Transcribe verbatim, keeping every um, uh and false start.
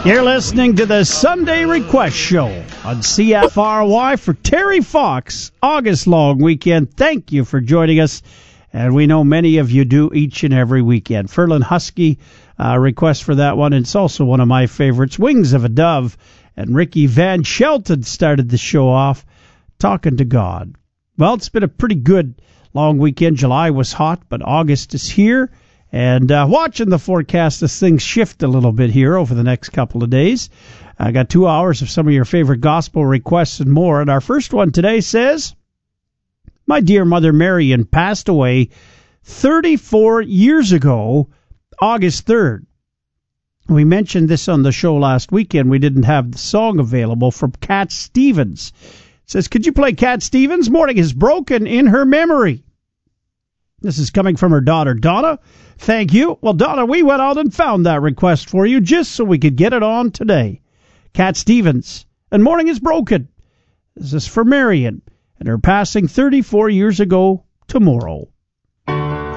You're listening to the Sunday Request Show on C F R Y for Terry Fox, August long weekend. Thank you for joining us, and we know many of you do each and every weekend. Ferlin Husky uh, request for that one. It's also one of my favorites, Wings of a Dove, and Ricky Van Shelton started the show off talking to God. Well, it's been a pretty good long weekend. July was hot, but August is here. And uh, watching the forecast as things shift a little bit here over the next couple of days. I got two hours of some of your favorite gospel requests and more. And our first one today says, my dear mother Marion passed away thirty-four years ago, August third. We mentioned this on the show last weekend. We didn't have the song available from Cat Stevens. It says, could you play Cat Stevens? Morning is broken in her memory. This is coming from her daughter, Donna. Thank you. Well, Donna, we went out and found that request for you just so we could get it on today. Cat Stevens, and Morning is Broken. This is for Marion, and her passing thirty-four years ago tomorrow.